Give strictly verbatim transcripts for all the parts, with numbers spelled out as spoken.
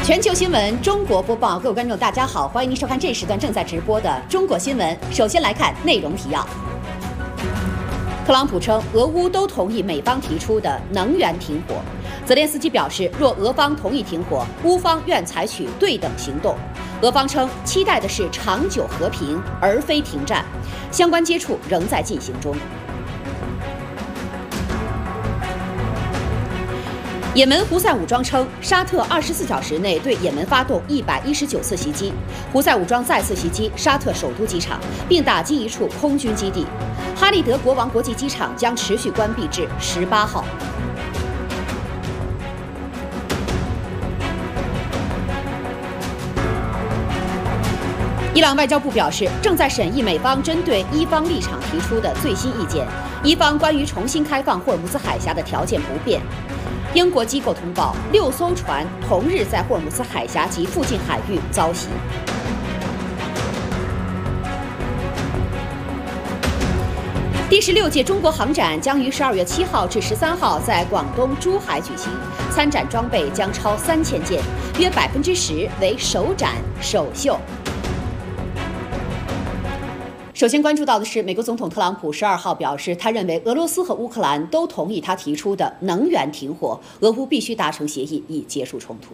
全球新闻中国播报，各位观众，大家好，欢迎您收看这一时段正在直播的中国新闻。首先来看内容提要。特朗普称，俄乌都同意美方提出的能源停火。泽连斯基表示，若俄方同意停火，乌方愿采取对等行动。俄方称，期待的是长久和平，而非停战。相关接触仍在进行中。也门胡塞武装称，沙特二十四小时内对也门发动一百一十九次袭击。胡塞武装再次袭击沙特首都机场，并打击一处空军基地。哈利德国王国际机场将持续关闭至十八号。伊朗外交部表示，正在审议美方针对伊方立场提出的最新意见。伊方关于重新开放霍尔木兹海峡的条件不变。英国机构通报，六艘船同日在霍尔木兹海峡及附近海域遭袭。第十六届中国航展将于十二月七号至十三号在广东珠海举行，参展装备将超三千件，约百分之十为首展首秀。首先关注到的是，美国总统特朗普十二号表示，他认为俄罗斯和乌克兰都同意他提出的能源停火，俄乌必须达成协议以结束冲突。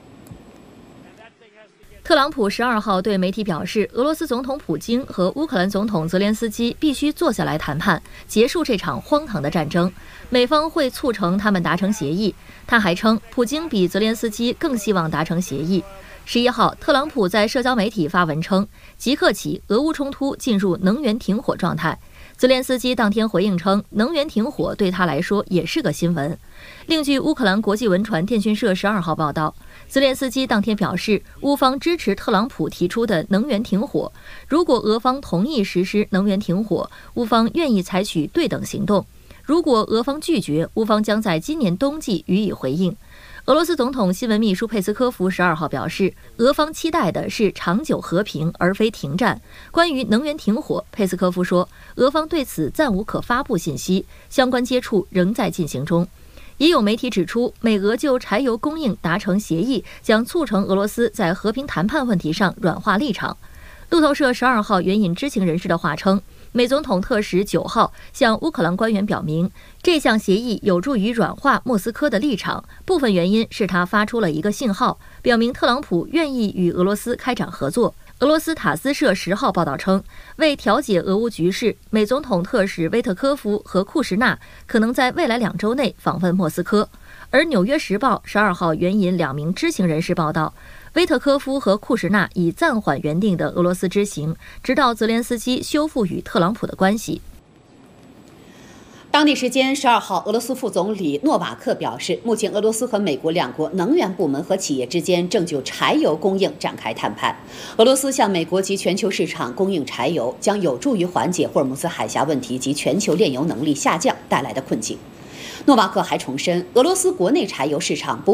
特朗普十二号对媒体表示，俄罗斯总统普京和乌克兰总统泽连斯基必须坐下来谈判，结束这场荒唐的战争。美方会促成他们达成协议。他还称，普京比泽连斯基更希望达成协议。十一号，特朗普在社交媒体发文称，即刻起，俄乌冲突进入能源停火状态。泽连斯基当天回应称，能源停火对他来说也是个新闻。另据乌克兰国际文传电讯社十二号报道，泽连斯基当天表示，乌方支持特朗普提出的能源停火。如果俄方同意实施能源停火，乌方愿意采取对等行动。如果俄方拒绝，乌方将在今年冬季予以回应。俄罗斯总统新闻秘书佩斯科夫十二号表示，俄方期待的是长久和平，而非停战。关于能源停火，佩斯科夫说，俄方对此暂无可发布信息，相关接触仍在进行中。也有媒体指出，美俄就柴油供应达成协议，将促成俄罗斯在和平谈判问题上软化立场。路透社十二号援引知情人士的话称，美总统特使九号向乌克兰官员表明，这项协议有助于软化莫斯科的立场，部分原因是他发出了一个信号，表明特朗普愿意与俄罗斯开展合作。俄罗斯塔斯社十号报道称，为调解俄乌局势，美总统特使威特科夫和库什纳可能在未来两周内访问莫斯科。而《纽约时报》十二号援引两名知情人士报道，威特科夫和库什纳已暂缓原定的俄罗斯之行，直到泽连斯基修复与特朗普的关系。 当地时间十二号，俄罗斯副总理诺瓦克表示，目前俄罗斯和美国两国能源部门和企业之间正就柴油供应展开谈判。俄罗斯向美国及全球市场供应柴油，将有助于缓解霍尔木兹海峡问题及全球炼油能力下降带来的困境。诺瓦克还重申，俄罗斯国内柴油市场不